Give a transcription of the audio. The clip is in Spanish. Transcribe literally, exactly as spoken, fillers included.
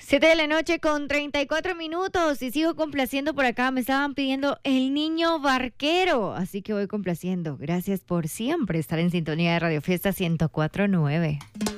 Siete de la noche con treinta y cuatro minutos y sigo complaciendo por acá. Me estaban pidiendo El Niño Barquero, así que voy complaciendo. Gracias por siempre estar en sintonía de Radio Fiesta ciento cuatro punto nueve.